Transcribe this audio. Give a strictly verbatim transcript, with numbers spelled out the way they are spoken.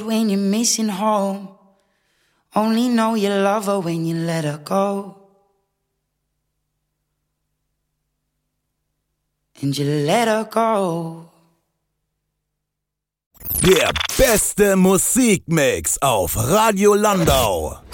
When you're missing home, only know you love her when you let her go. And you let her go. Der beste Musikmix auf Radio Landau.